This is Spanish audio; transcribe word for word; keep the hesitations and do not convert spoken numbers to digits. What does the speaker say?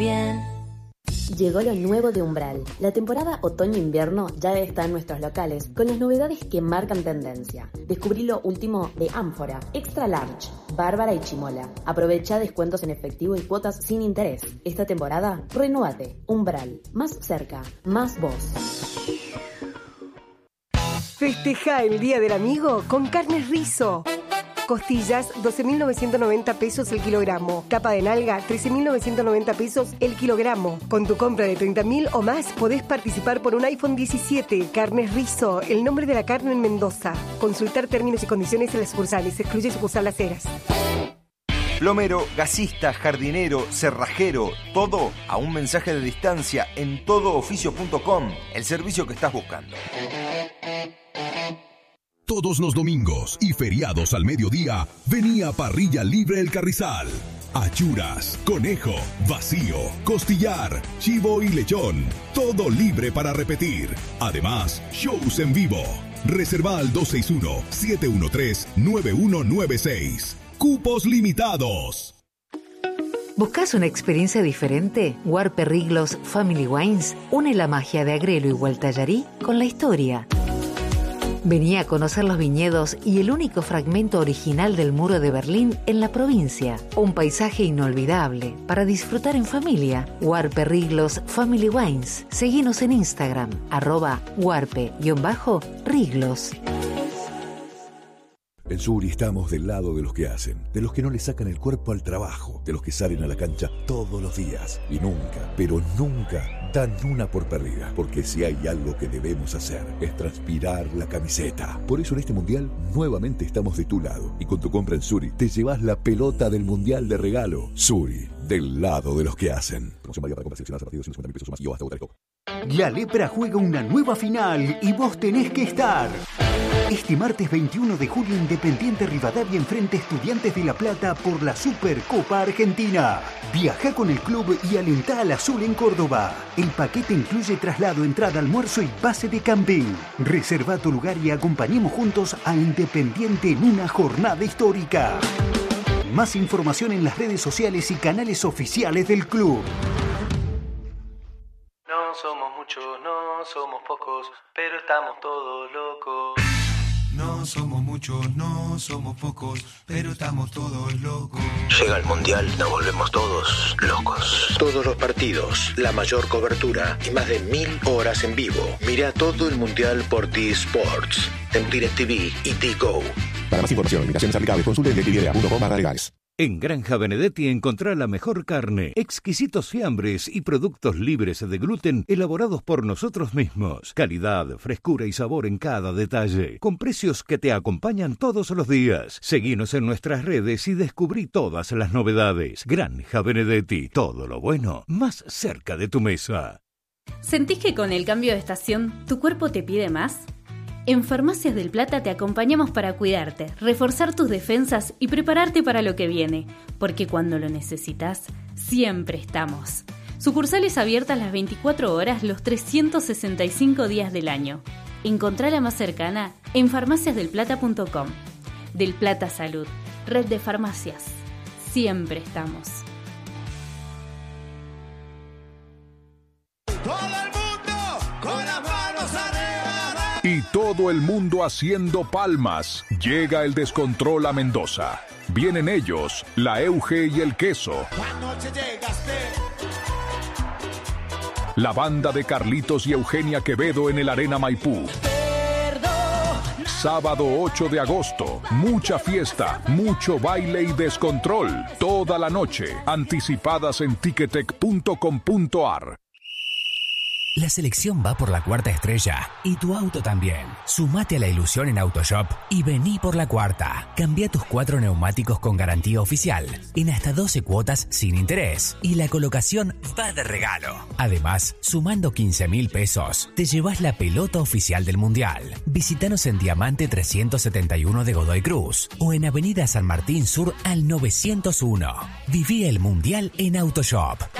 bien. Llegó lo nuevo de Umbral. La temporada otoño-invierno ya está en nuestros locales con las novedades que marcan tendencia. Descubrí lo último de Ánfora, Extra Large, Bárbara y Chimola. Aprovecha descuentos en efectivo y cuotas sin interés. Esta temporada, renuévate. Umbral. Más cerca, más vos. Festeja el Día del Amigo con Carnes Rizo. Costillas, doce mil novecientos noventa pesos el kilogramo. Tapa de nalga, trece mil novecientos noventa pesos el kilogramo. Con tu compra de treinta mil o más, podés participar por un iPhone diecisiete. Carnes Rizo, el nombre de la carne en Mendoza. Consultar términos y condiciones en las sucursales. Excluye sucursal Las Heras. Plomero, gasista, jardinero, cerrajero, todo a un mensaje de distancia en todo oficio punto com. El servicio que estás buscando. Todos los domingos y feriados al mediodía, venía Parrilla Libre El Carrizal. Achuras, conejo, vacío, costillar, chivo y lechón. Todo libre para repetir. Además, shows en vivo. Reserva al dos seis uno, siete uno tres, nueve uno nueve seis. Cupos limitados. ¿Buscas una experiencia diferente? Huarpe Riglos Family Wines une la magia de Agrelo y Gualtallarí con la historia. Vení a conocer los viñedos y el único fragmento original del muro de Berlín en la provincia. Un paisaje inolvidable para disfrutar en familia. Huarpe Riglos Family Wines. Seguinos en Instagram, arroba huarpe-riglos. En Suri estamos del lado de los que hacen, de los que no le sacan el cuerpo al trabajo, de los que salen a la cancha todos los días y nunca, pero nunca dan una por perdida, porque si hay algo que debemos hacer es transpirar la camiseta. Por eso en este mundial nuevamente estamos de tu lado y con tu compra en Suri te llevas la pelota del mundial de regalo. Suri, del lado de los que hacen. Promoción válida para compras seleccionadas a partir de ciento cincuenta mil pesos o más y o hasta votar el top. La Lepra juega una nueva final y vos tenés que estar. Este martes veintiuno de julio, Independiente Rivadavia enfrenta a Estudiantes de La Plata por la Supercopa Argentina. Viaja con el club y alentá al azul en Córdoba. El paquete incluye traslado, entrada, almuerzo y base de camping. Reserva tu lugar y acompañemos juntos a Independiente en una jornada histórica. Más información en las redes sociales y canales oficiales del club. No somos muchos, no somos pocos, pero estamos todos locos. No somos muchos, no somos pocos, pero estamos todos locos. Llega el Mundial, nos volvemos todos locos. Todos los partidos, la mayor cobertura y más de mil horas en vivo. Mira todo el Mundial por T-Sports, en DirecTV y T-Go. Para más información, limitaciones aplicables, consulte en directv punto com barra legales. En Granja Benedetti encontrá la mejor carne, exquisitos fiambres y productos libres de gluten elaborados por nosotros mismos. Calidad, frescura y sabor en cada detalle, con precios que te acompañan todos los días. Seguinos en nuestras redes y descubrí todas las novedades. Granja Benedetti, todo lo bueno, más cerca de tu mesa. ¿Sentís que con el cambio de estación tu cuerpo te pide más? En Farmacias del Plata te acompañamos para cuidarte, reforzar tus defensas y prepararte para lo que viene, porque cuando lo necesitas, siempre estamos. Sucursales abiertas las veinticuatro horas, los trescientos sesenta y cinco días del año. Encontrá la más cercana en farmacias del plata punto com. Del Plata Salud, red de farmacias. Siempre estamos. Y todo el mundo haciendo palmas. Llega el descontrol a Mendoza. Vienen ellos, la Euge y el Queso. La banda de Carlitos y Eugenia Quevedo en el Arena Maipú. Sábado ocho de agosto, mucha fiesta, mucho baile y descontrol. Toda la noche, anticipadas en ticketek punto com punto ar. La selección va por la cuarta estrella y tu auto también. Sumate a la ilusión en Autoshop y vení por la cuarta. Cambia tus cuatro neumáticos con garantía oficial en hasta doce cuotas sin interés y la colocación va de regalo. Además, sumando quince mil pesos, te llevas la pelota oficial del Mundial. Visítanos en Diamante trescientos setenta y uno de Godoy Cruz o en Avenida San Martín Sur al novecientos uno. Viví el Mundial en Autoshop.